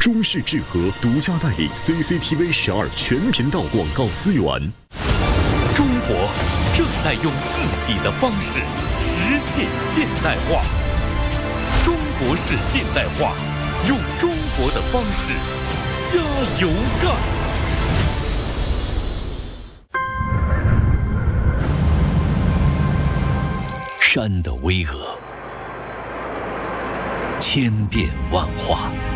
中视智和独家代理 CCTV12全频道广告资源。 中国正在用自己的方式实现现代化。中国式现代化，用中国的方式加油干！山的巍峨，千变万化。